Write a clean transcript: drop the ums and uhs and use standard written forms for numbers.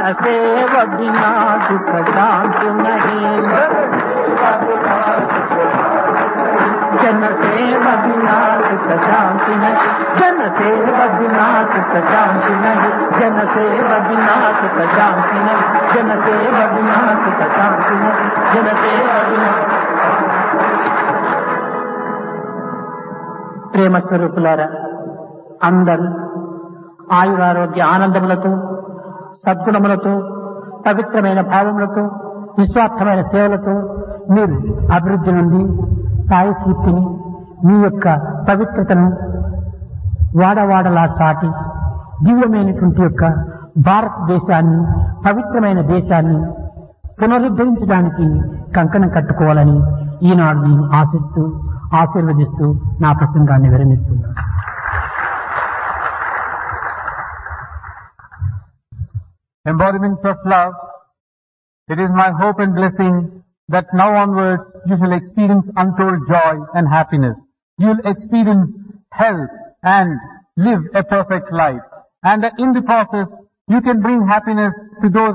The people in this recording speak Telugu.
सेव बिना सुख शांत नहीं, जन सेव बिना सुख शांति नहीं, जन सेव बिना सुख शांति नहीं, जन सेव बिना सुख शांति नहीं, जन सेव बिना सुख शांति नहीं, जन सेव बिना। ప్రేమ స్వరూపులారా, అందరూ ఆయురారోగ్య ఆనందములతో, సద్గుణములతో, పవిత్రమైన భావములతో, నిస్వార్థమైన సేవలతో మీరు అభివృద్ధి నుండి సాయి కీర్తిని, మీ యొక్క పవిత్రతను వాడవాడలా చాటి దివ్యమైనటువంటి యొక్క భారతదేశాన్ని, పవిత్రమైన దేశాన్ని పునరుద్ధరించడానికి కంకణం కట్టుకోవాలని ఈనాడు నేను ఆశిస్తూ ఆశీర్వదిస్తూ నా ప్రసంగాన్ని విరమిస్తున్నాను. Embodiments of love, it is my hope and blessing that now onwards you shall experience untold joy and happiness. You will experience health and live a perfect life. And in the process, you can bring happiness to those